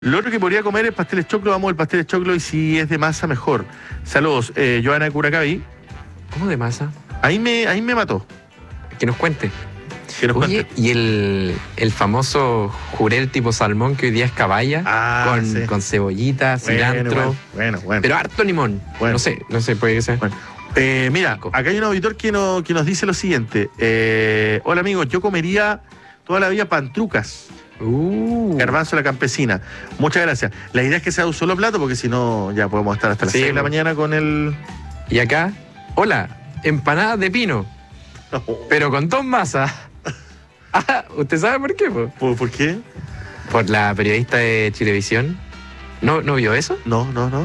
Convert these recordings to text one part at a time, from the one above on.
Lo otro que podría comer es pasteles choclo, vamos al pastel de choclo y si es de masa, mejor. Saludos, Joana de Curacaví. ¿Cómo de masa? Ahí me mató. Que nos cuente. Que nos Oye, cuente. y el famoso jurel tipo salmón que hoy día es caballa, sí. con cebollita, cilantro, Bueno. pero harto limón. Bueno. No sé, puede ser. Bueno. Mira, acá hay un auditor que nos dice lo siguiente. Hola amigos, yo comería toda la vida pantrucas. Garbanzo la campesina. Muchas gracias. La idea es que sea un solo plato porque si no ya podemos estar hasta las 6 de la mañana con el... Y acá, hola, empanadas de pino, pero con 2 masas. ¿Usted sabe por qué? ¿Por qué? Por la periodista de Chilevisión. ¿No vio eso? No.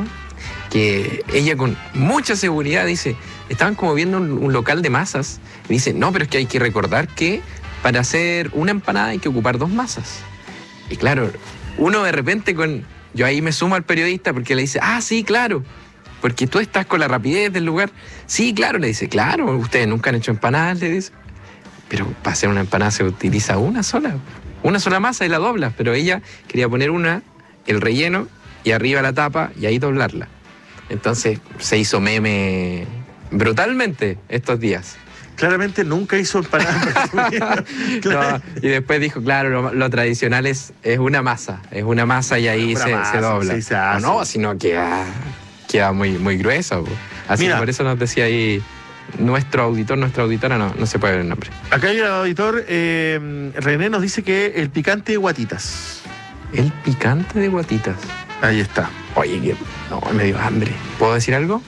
Que ella con mucha seguridad dice, estaban como viendo un local de masas, y dice, no, pero es que hay que recordar que para hacer una empanada hay que ocupar 2 masas. Y claro, uno de repente yo ahí me sumo al periodista porque le dice, sí, claro, porque tú estás con la rapidez del lugar. Sí, claro, le dice, claro, ustedes nunca han hecho empanadas, le dice. Pero para hacer una empanada se utiliza una sola masa y la doblas, pero ella quería poner el relleno y arriba la tapa y ahí doblarla. Entonces se hizo meme brutalmente estos días. Claramente nunca hizo empanadas. No, y después dijo, claro, lo tradicional es una masa y ahí se dobla. Sí, no, sino queda muy gruesa. Así que por eso nos decía ahí nuestra auditora, no se puede ver el nombre. Acá hay un auditor, René nos dice que el picante de guatitas. El picante de guatitas. Ahí está. Oye, me dio hambre. ¿Puedo decir algo?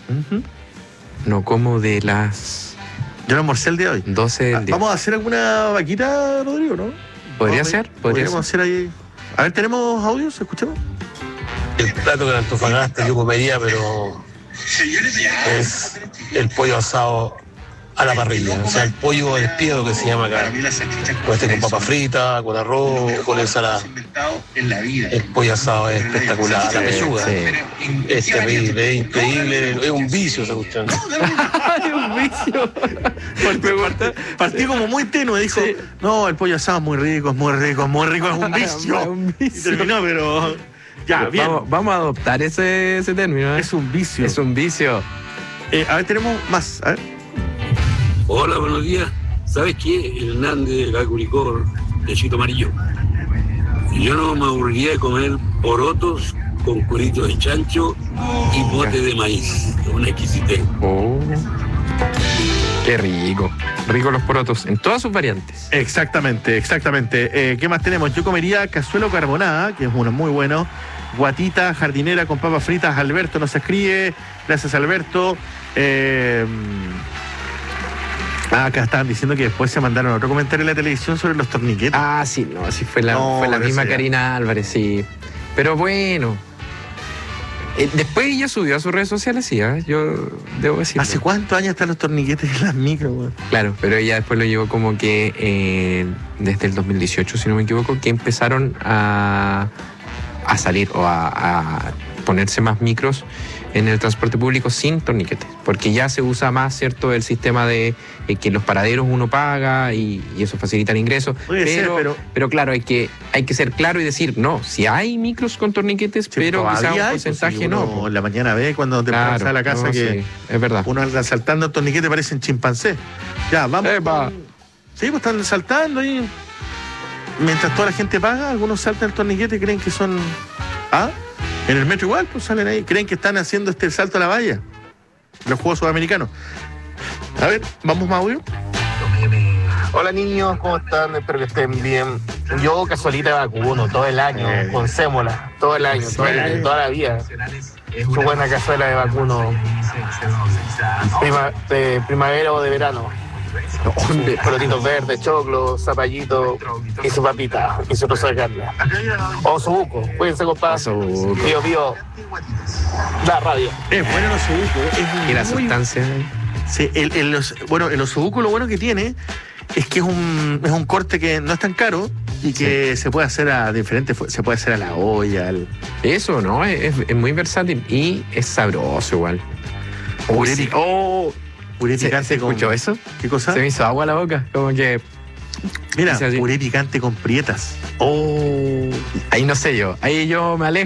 No como de las... Yo no almorcé el día de hoy. 12 del día. ¿Vamos a hacer alguna vaquita, Rodrigo, no? Podría ser. Podríamos hacer ahí. A ver, ¿tenemos audios? ¿Escuchamos? El plato que en Antofagasta yo comería, pero es el pollo asado a la parrilla. O sea, el pollo del piedo que se llama acá. Puede ser con papa frita, con arroz, con ensalada. El pollo asado es espectacular, la pechuga. Sí. Es terrible, es increíble, es un vicio esa cuestión. Es un vicio. Partí como muy tenue, dijo, no, el pollo asado es muy rico, es un vicio. Es un vicio. Y terminó, pero... Ya, bien. Vamos a adoptar ese término. Es un vicio. Es un vicio. A ver, tenemos más. A ver. Hola, buenos días. ¿Sabes qué? Hernández, la Curicó, de Chito Amarillo. Yo no me aburriría de comer porotos con curitos de chancho y mote de maíz. Una exquisitez. Qué rico. Rico los porotos en todas sus variantes. Exactamente. ¿Qué más tenemos? Yo comería cazuela carbonada, que es uno muy bueno. Guatita jardinera con papas fritas. Alberto nos escribe. Gracias, Alberto. Acá estaban diciendo que después se mandaron otro comentario en la televisión sobre los torniquetes. Sí, no, sí fue la misma Karina Álvarez, sí. Pero bueno. Después ella subió a sus redes sociales, sí, yo debo decir. ¿Hace cuántos años están los torniquetes en las micro, güey? Claro, pero ella después lo llevó como que desde el 2018, si no me equivoco, que empezaron a salir o a ponerse más micros en el transporte público sin torniquetes, porque ya se usa más, ¿cierto?, el sistema de que en los paraderos uno paga y eso facilita el ingreso. Pero claro, hay que ser claro y decir, no, si hay micros con torniquetes, sí, pero quizás un porcentaje pues, no. En la mañana ve cuando te vas a la casa que es verdad. Uno anda saltando el torniquete, parecen chimpancés. Ya, vamos. Sí, pues están saltando ahí. Mientras toda la gente paga, algunos saltan el torniquete y creen que son... En el metro igual, pues salen ahí. Creen que están haciendo el salto a la valla. Los Juegos Sudamericanos. A ver, ¿vamos más audio? Hola niños, ¿cómo están? Espero que estén bien. Yo casualita vacuno todo el año, con sémola, todo el año, toda la vida. Su buena cazuela de vacuno, de primavera o de verano. Porotitos verdes, choclo, zapallito y su papita y su trozo de carne. O su buco, cuídense compadre. Pío, la radio. Es bueno el osobuco. Y la sustancia. Sí, el osobuco lo bueno que tiene es que es un corte que no es tan caro y que se puede hacer a diferentes, se puede hacer a la olla. Eso, ¿no? Es muy versátil y es sabroso igual. Puré picante. ¿Se escuchó eso? ¿Qué cosa? Se me hizo agua a la boca, como que Mira, puré picante con prietas. Oh, ahí no sé yo. Ahí yo me alejo.